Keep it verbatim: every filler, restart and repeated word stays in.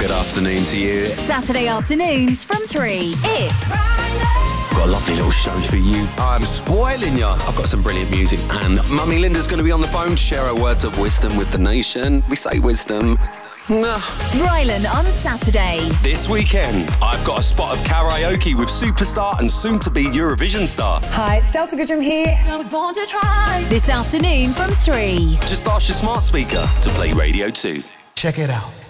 good afternoon to you. Saturday afternoons from three. It's Got a lovely little show for you. I'm spoiling you. I've got some brilliant music, and Mummy Linda's going to be on the phone to share her words of wisdom with the nation. We say wisdom. Nah. Rylan on Saturday. This weekend, I've got a spot of karaoke with superstar and soon-to-be Eurovision star. Hi, it's Delta Goodrum here. I was born to try. This afternoon from three. Just ask your smart speaker to play Radio two. Check it out.